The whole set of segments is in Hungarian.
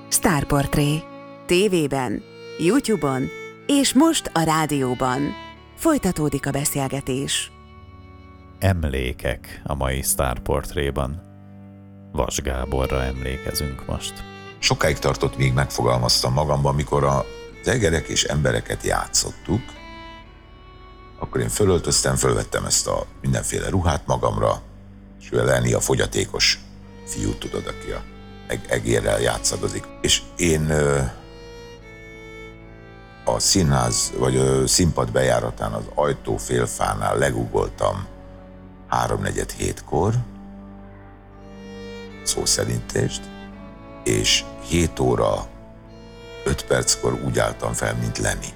Sztárportré. TV-ben, YouTube-on és most a rádióban. Folytatódik a beszélgetés. Emlékek a mai Sztárportréban. Vas Gáborra emlékezünk most. Sokáig tartott, míg megfogalmaztam magamban, mikor az egerek és embereket játszottuk, akkor én fölöltöztem, fölvettem ezt a mindenféle ruhát magamra, és lenni a fogyatékos fiút, tudod, aki a egérrel játszadozik. És én a színház, vagy a színpad bejáratán az ajtó félfánál legugoltam 3:47-kor, szó szerintést, és 7 óra 5 perckor úgy álltam fel, mint Lenny.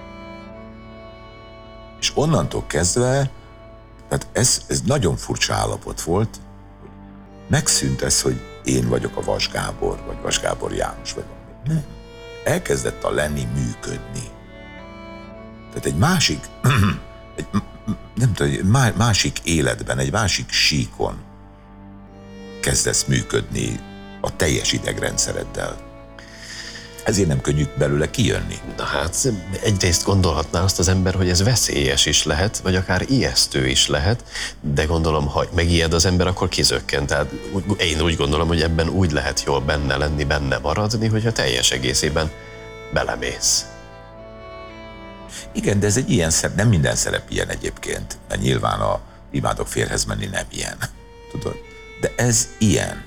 És onnantól kezdve, tehát ez nagyon furcsa állapot volt, hogy megszűnt ez, hogy én vagyok a Vas Gábor, vagy Vas Gábor János, vagy valami. Nem. Elkezdett a Lenny működni. Tehát egy másik, nem tudom, egy másik életben, egy másik síkon kezdesz működni a teljes idegrendszereddel. Ezért nem könnyű belőle kijönni. Na hát, egyrészt gondolhatná azt az ember, hogy ez veszélyes is lehet, vagy akár ijesztő is lehet, de gondolom, ha megijed az ember, akkor kizökken. Tehát én úgy gondolom, hogy ebben úgy lehet jól benne lenni, benne maradni, hogyha teljes egészében belemész. Igen, de ez egy ilyen szerep, nem minden szerep ilyen egyébként, mert nyilván a Imádok férjhez menni nem ilyen, tudod? De ez ilyen.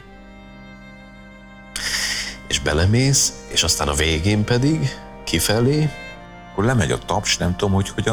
És belemész, és aztán a végén pedig kifelé. Akkor lemegy a taps, nem tudom, hogy